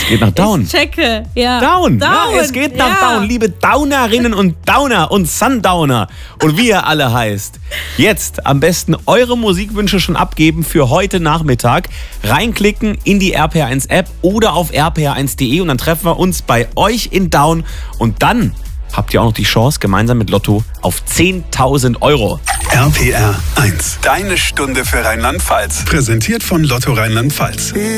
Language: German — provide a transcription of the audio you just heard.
Geht nach Down. Ich checke, ja. Down. Ja, es geht nach Down, liebe Downerinnen und Downer und Sundowner und wie ihr alle heißt. Jetzt am besten eure Musikwünsche schon abgeben für heute Nachmittag. Reinklicken in die RPR1 App oder auf rpr1.de und dann treffen wir uns bei euch in Down und dann habt ihr auch noch die Chance gemeinsam mit Lotto auf 10.000 Euro. RPR 1. Deine Stunde für Rheinland-Pfalz. Präsentiert von Lotto Rheinland-Pfalz.